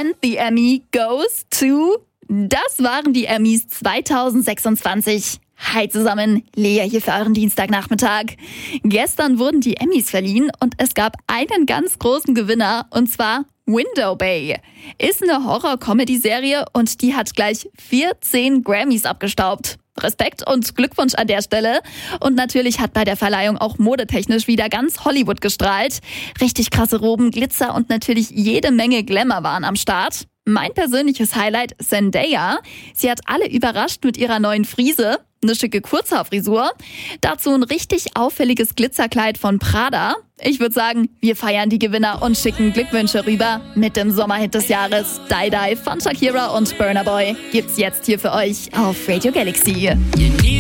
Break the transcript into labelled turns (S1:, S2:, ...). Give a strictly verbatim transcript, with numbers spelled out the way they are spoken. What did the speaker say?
S1: And the Emmy goes to... Das waren die Emmys zwanzig sechsundzwanzig. Hi zusammen, Lea hier für euren Dienstagnachmittag. Gestern wurden die Emmys verliehen und es gab einen ganz großen Gewinner, und zwar Window Bay. Ist eine Horror-Comedy-Serie und die hat gleich vierzehn Grammys abgestaubt. Respekt und Glückwunsch an der Stelle. Und natürlich hat bei der Verleihung auch modetechnisch wieder ganz Hollywood gestrahlt. Richtig krasse Roben, Glitzer und natürlich jede Menge Glamour waren am Start. Mein persönliches Highlight, Zendaya. Sie hat alle überrascht mit ihrer neuen Frise. Eine schicke Kurzhaarfrisur. Dazu ein richtig auffälliges Glitzerkleid von Prada. Ich würde sagen, wir feiern die Gewinner und schicken Glückwünsche rüber mit dem Sommerhit des Jahres. Die Die von Shakira und Burna Boy gibt's jetzt hier für euch auf Radio Galaxy.